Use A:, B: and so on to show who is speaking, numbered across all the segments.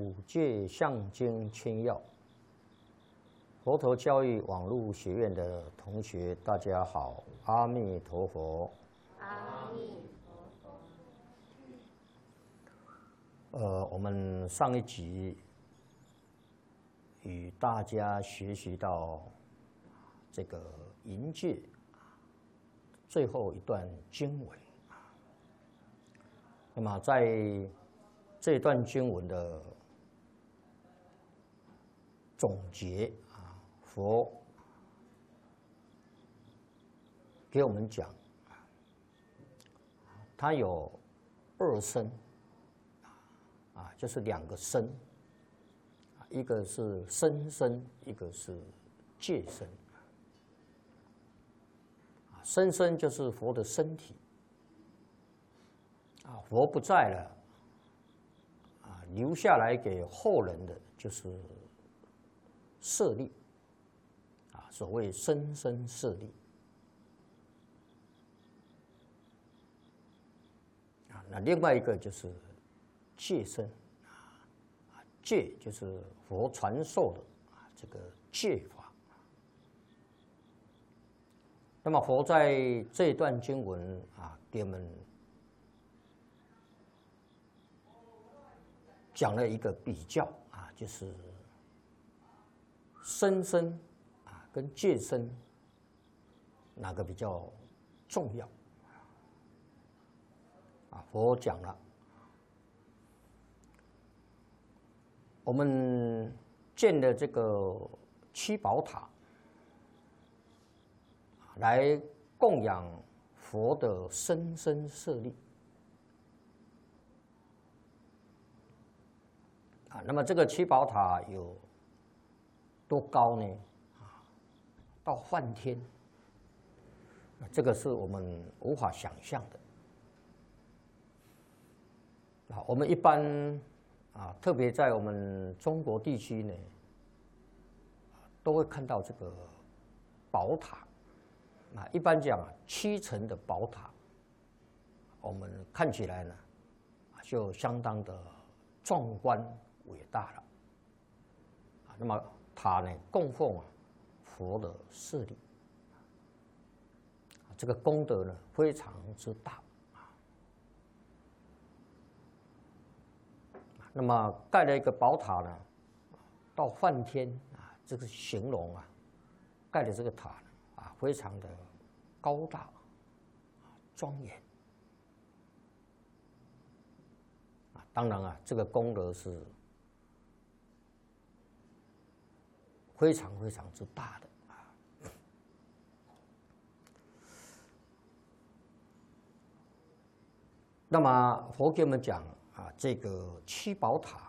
A: 五戒相经千要，佛陀教育网络学院的同学，大家好，阿弥陀佛。
B: 阿弥陀
A: 佛。我们上一集与大家学习到这个淫戒最后一段经文。那么在这段经文的总结佛给我们讲，它有二身，就是两个身，一个是身身，一个是戒身。身身就是佛的身体，佛不在了，留下来给后人的就是舍利，所谓身身舍利。那另外一个就是戒身，戒就是佛传授的这个戒法。那么佛在这一段经文给我们讲了一个比较就是身身跟戒身哪个比较重要？佛讲了，我们建的这个七宝塔，来供养佛的身身舍利。那么这个七宝塔有多高呢？到梵天，这个是我们无法想象的。我们一般特别在我们中国地区呢，都会看到这个宝塔。一般讲7层的宝塔，我们看起来呢，就相当的壮观伟大了。那么塔呢，供奉佛的舍利，这个功德呢非常之大。那么盖了一个宝塔呢，到梵天这个形容盖的这个塔呢非常的高大庄严。当然这个功德是非常非常之大的。那么佛给我们讲这个七宝塔，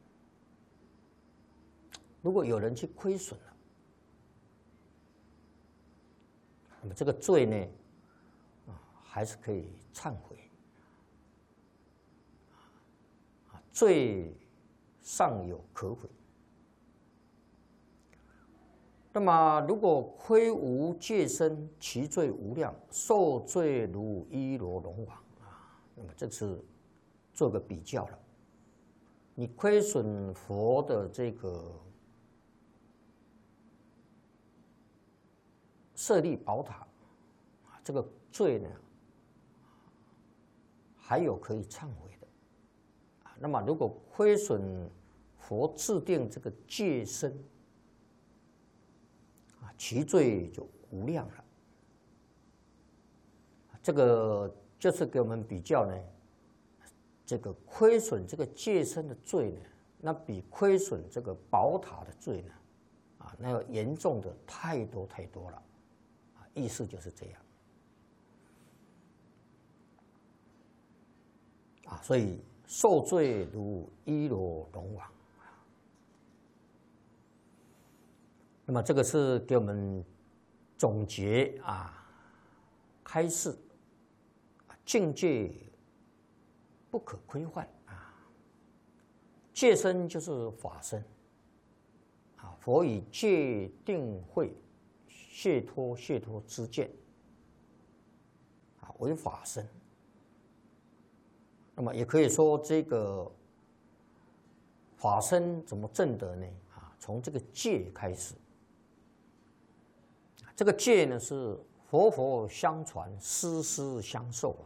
A: 如果有人去亏损了，那么这个罪呢还是可以忏悔。罪尚有可悔。那么如果亏无戒身，其罪无量，受罪如伊罗龙王那么这是做个比较了。你亏损佛的这个舍利宝塔，这个罪呢还有可以忏悔的。那么如果亏损佛制定这个戒身，其罪就无量了。这个就是给我们比较呢，这个亏损这个戒身的罪呢，那比亏损这个宝塔的罪呢，那要严重的太多太多了。意思就是这样。所以受罪如伊罗龙王。那么这个是给我们总结开示境界不可亏患戒身就是法身佛以戒定慧解脱之见为法身。那么也可以说这个法身怎么证得呢？从这个戒开始。这个戒呢是佛相传，师相授啊。